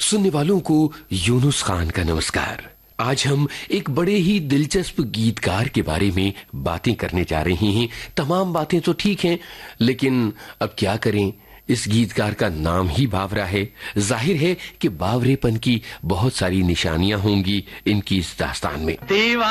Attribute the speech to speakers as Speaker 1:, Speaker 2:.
Speaker 1: सुनने वालों को यूनुस खान का नमस्कार। आज हम एक बड़े ही दिलचस्प गीतकार के बारे में बातें करने जा रहे हैं। तमाम बातें तो ठीक हैं, लेकिन अब क्या करें, इस गीतकार का नाम ही बावरा है। जाहिर है कि बावरेपन की बहुत सारी निशानियां होंगी इनकी इस दास्तान में।